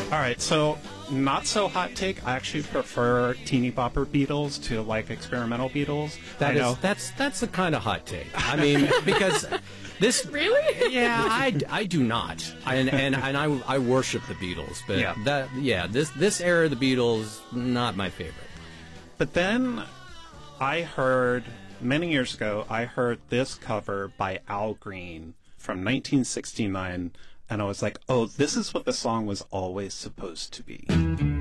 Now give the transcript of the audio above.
All right, so not so hot take. I actually prefer teeny bopper Beatles to like experimental Beatles. That's the kind of hot take. I mean, because this Really? Yeah, I do not, and I worship the Beatles, but this era of the Beatles, not my favorite. But then I heard many years ago, I heard this cover by Al Green from 1969. And I was like, oh, this is what the song was always supposed to be.